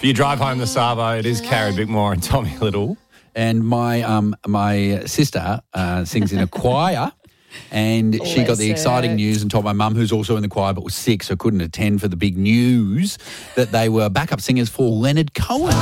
For your drive home this Savo, it is Carrie Bickmore and Tommy Little. And my sister sings in a choir, and she got the exciting news and told my mum, who's also in the choir but was sick, so couldn't attend for the big news, that they were backup singers for Leonard Cohen.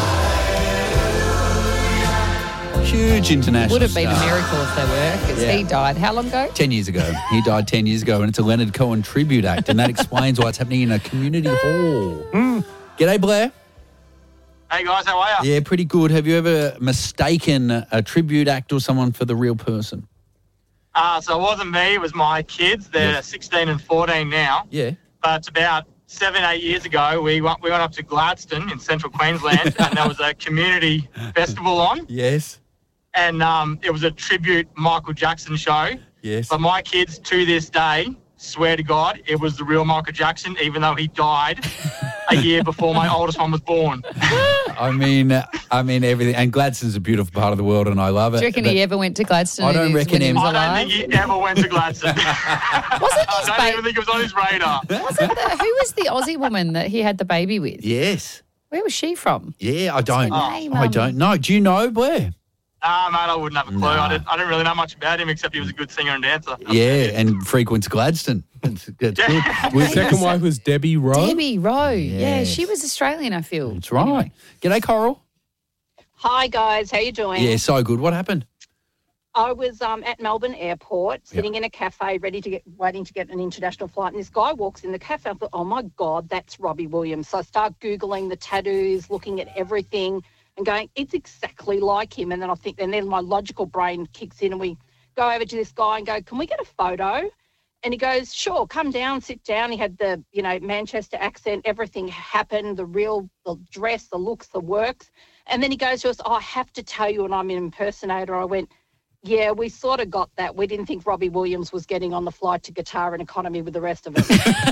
Huge international Would have been star. a miracle if they were, because he died. How long ago? 10 years ago. He died 10 years ago, and it's a Leonard Cohen tribute act, and that explains why it's happening in a community hall. G'day, Blair. Hey guys, how are you? Yeah, pretty good. Have you ever mistaken a tribute act or someone for the real person? So it wasn't me, it was my kids. They're 16 and 14 now. Yeah. But about 7-8 years ago, we went up to Gladstone in central Queensland and there was a community festival on. Yes. And it was a tribute Michael Jackson show. Yes. But my kids, to this day, swear to God, it was the real Michael Jackson, even though he died a year before my oldest one was born. I mean everything. And Gladstone's a beautiful part of the world, and I love it. Do you reckon he ever went to Gladstone? I don't reckon him. I I don't think he ever went to Gladstone. I don't even think it was on his radar. Who was the Aussie woman that he had the baby with? Yes. Where was she from? Yeah, I don't. her name, I don't know. Do you know, Blair? Mate, I wouldn't have a clue. I didn't really know much about him except he was a good singer and dancer. Yeah, and frequents Gladstone. That's good. The second wife was Debbie Rowe. Debbie Rowe. Yeah, Yes. she was Australian, I feel. That's right. G'day, Coral. Hi guys, how you doing? Yeah, so good. What happened? I was at Melbourne Airport, sitting in a cafe, waiting to get an international flight, and this guy walks in the cafe. I thought, oh my God, that's Robbie Williams. So I start Googling the tattoos, looking at everything, and going, it's exactly like him. And then I think, and then my logical brain kicks in, and we go over to this guy and go, can we get a photo? And he goes, sure, come down, sit down. He had the, Manchester accent, everything happened, the dress, the looks, the works. And then he goes to us, I have to tell you, and I'm an impersonator. I went, yeah, we sort of got that. We didn't think Robbie Williams was getting on the flight to Qatar and economy with the rest of us.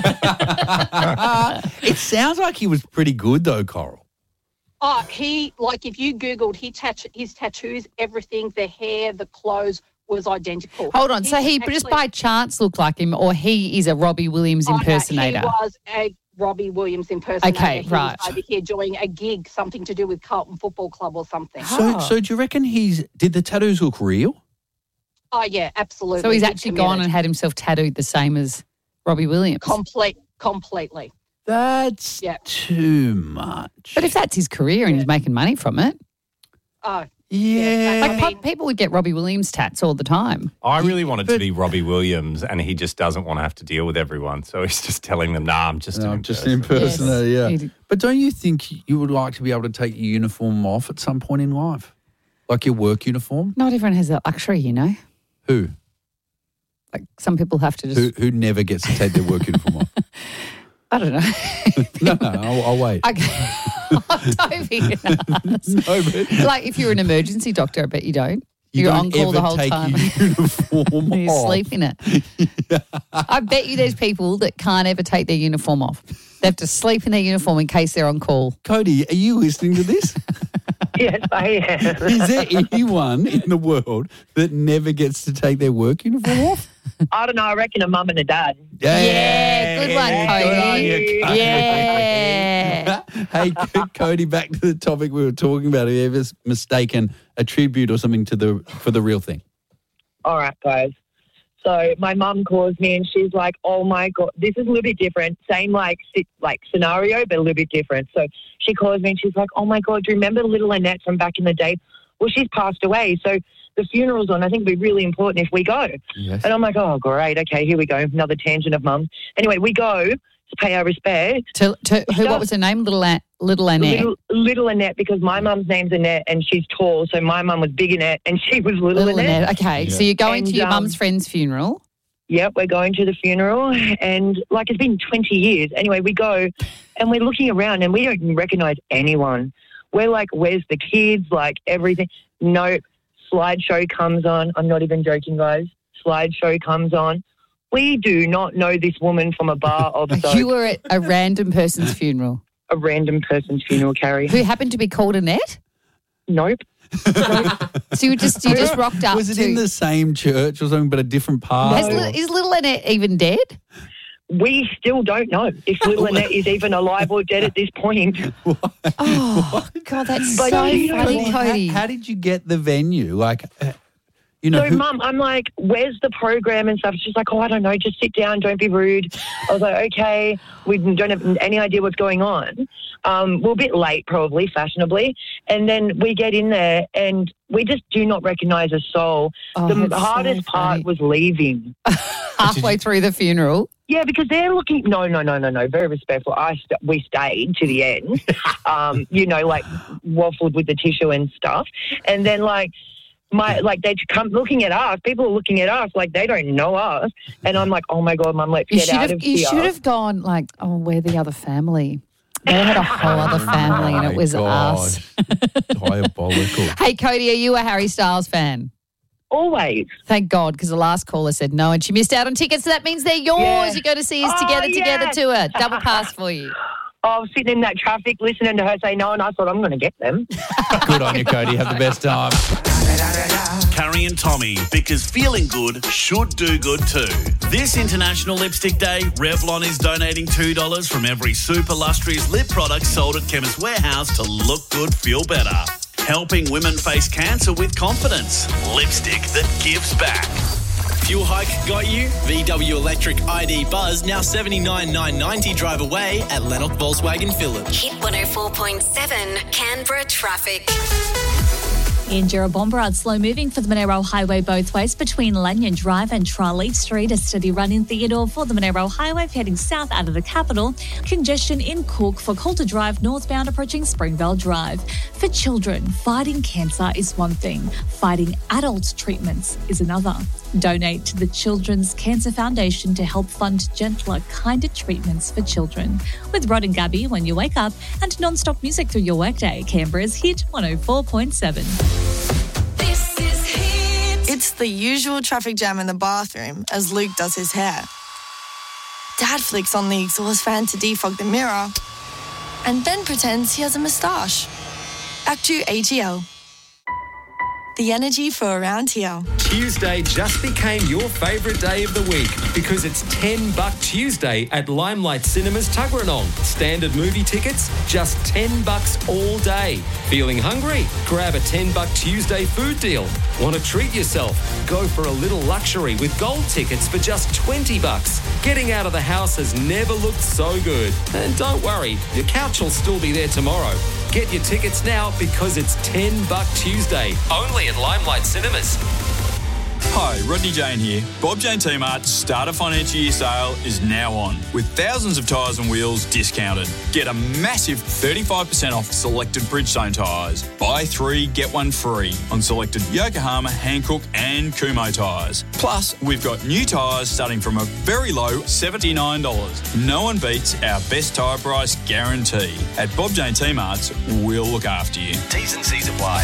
It sounds like he was pretty good, though, Coral. Oh, if you Googled his tattoos, everything, the hair, the clothes was identical. Hold on. So he just by chance looked like him, or he is a Robbie Williams impersonator? No, he was a Robbie Williams impersonator. Okay, he right. was over here doing a gig, something to do with Carlton Football Club or something. So do you reckon did the tattoos look real? Oh, yeah, absolutely. So he's actually gone and had himself tattooed the same as Robbie Williams? Completely. That's too much. But if that's his career and he's making money from it. Oh, yeah. Like people would get Robbie Williams tats all the time. I really wanted to be Robbie Williams, and he just doesn't want to have to deal with everyone. So he's just telling them, nah, I'm just an impersonator, Yes. yeah. But don't you think you would like to be able to take your uniform off at some point in life? Like your work uniform? Not everyone has that luxury, Who? Like some people have to just... Who never gets to take their work uniform off? I don't know. No, I'll wait. Okay. Don't be like if you're an emergency doctor, I bet you don't. You're on call the whole time. Your uniform You off. sleep in it. I bet you there's people that can't ever take their uniform off. They have to sleep in their uniform in case they're on call. Cody, are you listening to this? Yes, I am. Is there anyone in the world that never gets to take their work uniform off? I don't know. I reckon a mum and a dad. Yeah, good one, Cody. Good on you, Cody. Yeah. Hey, Cody, back to the topic we were talking about. Have you ever mistaken a tribute or something for the real thing? All right, guys. So my mum calls me and she's like, oh, my God, this is a little bit different. Same like scenario, but a little bit different. So she calls me and she's like, oh, my God, do you remember little Annette from back in the day? Well, she's passed away. So the funeral's on. I think it'd be really important if we go. Yes. And I'm like, oh, great. Okay, here we go. Another tangent of mum. Anyway, we go to pay our respect. To who? What was her name? Little Annette. Little Annette, because my mum's name's Annette and she's tall. So my mum was Big Annette and she was Little Annette. Okay, Yeah. so you're going And, to your mum's friend's funeral. Yep, we're going to the funeral and it's been 20 years. Anyway, we go and we're looking around and we don't even recognise anyone. We're like, where's the kids? Like everything. Nope. Slideshow comes on. I'm not even joking, guys. Slideshow comes on. We do not know this woman from a bar of soap. You were at a random person's funeral. A random person's funeral, Carrie. Who happened to be called Annette? Nope. So you just rocked up. Was it in the same church or something, but a different part? Is Little Annette even dead? we still don't know if little Annette is even alive or dead at this point. Oh, God, that's But so you know, funny, Cody. How did you get the venue? Like, you know, So, Mum, I'm like, where's the program and stuff? She's like, I don't know, just sit down, don't be rude. I was like, okay, we don't have any idea what's going on. We're a bit late, probably, fashionably. And then we get in there and we just do not recognise a soul. Oh, The that's hardest so part funny. was leaving. Halfway through the funeral. Yeah, because they're looking. No. Very respectful. We stayed to the end. Like waffled with the tissue and stuff, and then they come looking at us. People are looking at us like they don't know us, and I'm like, oh my God, Mum, let's get out of here. You should have gone like, oh, we're the other family. They had a whole other family, and it was us. Diabolical. Hey, Cody, are you a Harry Styles fan? Always. Thank God, because the last caller said no, and she missed out on tickets, so that means they're yours. Yeah. You go to see us Oh, together yes. tour. Double pass for you. I was sitting in that traffic listening to her say no, and I thought I'm going to get them. Good on you, Cody. Have the best time. Carrie and Tommy, because feeling good should do good too. This International Lipstick Day, Revlon is donating $2 from every super lustrous lip product sold at Chemist Warehouse to look good, feel better. Helping women face cancer with confidence. Lipstick that gives back. Fuel hike got you? VW Electric ID Buzz now $79,990 drive away at Lennox Volkswagen Phillip. Hit 104.7 Canberra traffic. In Jerrabomberra, it's slow moving for the Monaro Highway both ways between Lanyon Drive and Tralee Street. A steady run in Theodore for the Monaro Highway heading south out of the capital. Congestion in Cook for Coulter Drive northbound approaching Springvale Drive. For children, fighting cancer is one thing. Fighting adult treatments is another. Donate to the Children's Cancer Foundation to help fund gentler, kinder treatments for children. With Rod and Gabby when you wake up and non-stop music through your workday. Canberra's Hit 104.7. This is Hit. It's the usual traffic jam in the bathroom as Luke does his hair. Dad flicks on the exhaust fan to defog the mirror and then pretends he has a moustache. Back to ATL. The energy for around here. Tuesday just became your favourite day of the week because it's $10 Tuesday at Limelight Cinemas Tuggeranong. Standard movie tickets, just $10 all day. Feeling hungry? Grab a $10 Tuesday food deal. Want to treat yourself? Go for a little luxury with gold tickets for just $20. Getting out of the house has never looked so good. And don't worry, your couch will still be there tomorrow. Get your tickets now because it's $10 Tuesday, only at Limelight Cinemas. Hi, Rodney Jane here. Bob Jane T-Mart's Starter Financial Year sale is now on, with thousands of tyres and wheels discounted. Get a massive 35% off selected Bridgestone tyres. Buy 3, get 1 free on selected Yokohama, Hankook and Kumho tyres. Plus, we've got new tyres starting from a very low $79. No one beats our best tyre price guarantee. At Bob Jane T-Mart's, we'll look after you. T's and C's apply.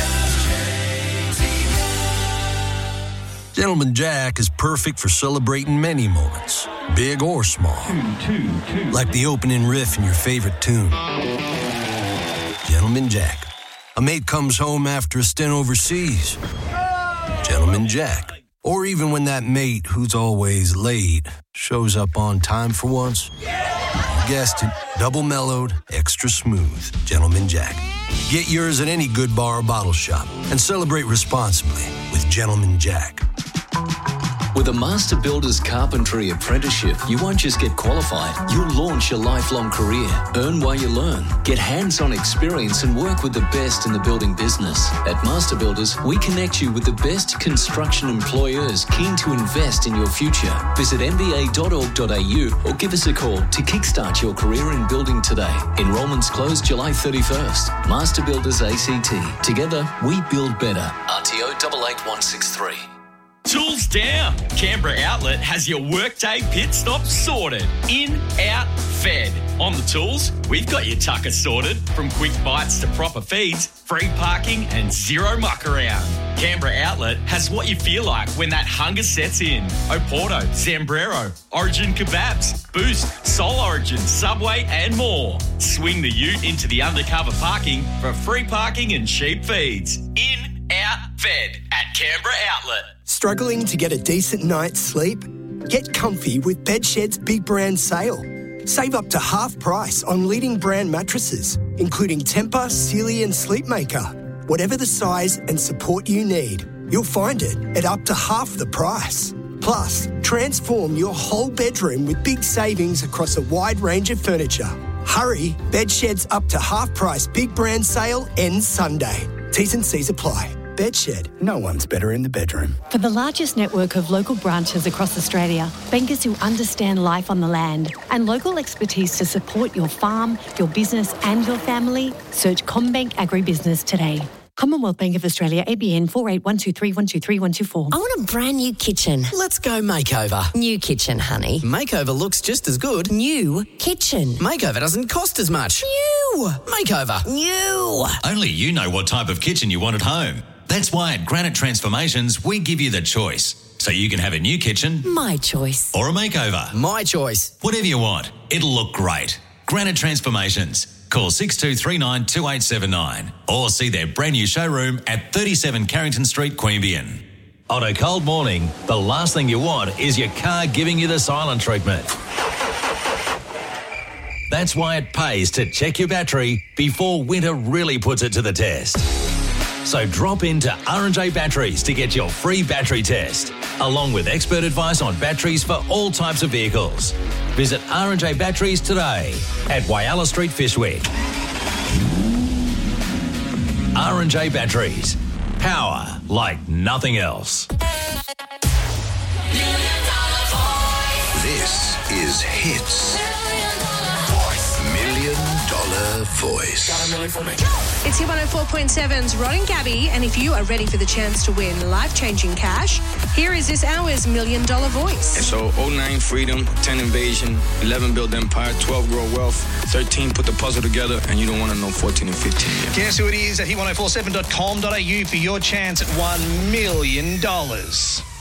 Gentleman Jack is perfect for celebrating many moments, big or small. Like the opening riff in your favorite tune. Gentleman Jack. A mate comes home after a stint overseas. Gentleman Jack. Or even when that mate who's always late shows up on time for once. You guessed it, double mellowed, extra smooth. Gentleman Jack. Get yours at any good bar or bottle shop and celebrate responsibly with Gentleman Jack. With a Master Builders Carpentry Apprenticeship, you won't just get qualified, you'll launch a lifelong career. Earn while you learn. Get hands-on experience and work with the best in the building business. At Master Builders, we connect you with the best construction employers keen to invest in your future. Visit mba.org.au or give us a call to kickstart your career in building today. Enrollments close July 31st. Master Builders ACT. Together, we build better. RTO 88163. Tools down. Canberra Outlet has your workday pit stop sorted. In, out, fed. On the tools, we've got your tucker sorted. From quick bites to proper feeds, free parking and zero muck around. Canberra Outlet has what you feel like when that hunger sets in. Oporto, Zambrero, Origin Kebabs, Boost, Soul Origin, Subway and more. Swing the ute into the undercover parking for free parking and cheap feeds. In, out, fed at Canberra Outlet. Struggling to get a decent night's sleep? Get comfy with Bedshed's Big Brand Sale. Save up to half price on leading brand mattresses, including Tempur, Sealy and Sleepmaker. Whatever the size and support you need, you'll find it at up to half the price. Plus, transform your whole bedroom with big savings across a wide range of furniture. Hurry, Bedshed's up to half price Big Brand Sale ends Sunday. T's and C's apply. Bedshed, no one's better in the bedroom. For the largest network of local branches across Australia, bankers who understand life on the land, and local expertise to support your farm, your business and your family, search CommBank Agribusiness today. Commonwealth Bank of Australia, ABN 481231231224. I want a brand new kitchen. Let's go makeover. New kitchen, honey. Makeover looks just as good. New kitchen. Makeover doesn't cost as much. New. Makeover. New. Only you know what type of kitchen you want at home. That's why at Granite Transformations, we give you the choice. So you can have a new kitchen. My choice. Or a makeover. My choice. Whatever you want, it'll look great. Granite Transformations. Call 6239 2879 or see their brand new showroom at 37 Carrington Street, Queanbeyan. On a cold morning, the last thing you want is your car giving you the silent treatment. That's why it pays to check your battery before winter really puts it to the test. So drop into R&J Batteries to get your free battery test, along with expert advice on batteries for all types of vehicles. Visit R&J Batteries today at Whyalla Street, Fyshwick. R&J Batteries. Power like nothing else. This is Hits. $1 Million Voice. It's Hit 104.7's Rod and Gabby, and if you are ready for the chance to win life-changing cash, here is this hour's $1 Million Voice. And so 09 freedom, 10 invasion, 11 build empire, 12 grow wealth, 13 put the puzzle together, and you don't want to know 14 and 15 yet. Guess who it is at hit1047.com.au for your chance at $1 million.